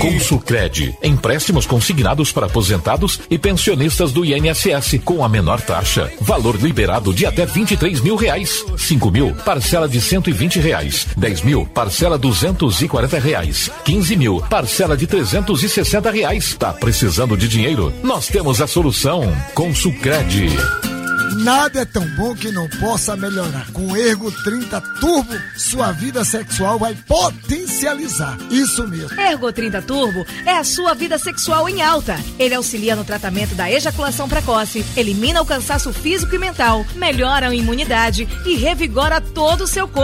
Consulcred, empréstimos consignados para aposentados e pensionistas do INSS com a menor taxa. Valor liberado de até R$23 mil. 5 mil, parcela de R$120. 10 mil, parcela R$240. 15 mil, parcela de R$360. Tá precisando de dinheiro? Nós temos a solução. Consulcred. Nada é tão bom que não possa melhorar. Com o Ergo 30 Turbo, sua vida sexual vai potencializar. Isso mesmo. Ergo 30 Turbo é a sua vida sexual em alta. Ele auxilia no tratamento da ejaculação precoce, elimina o cansaço físico e mental, melhora a imunidade e revigora todo o seu corpo.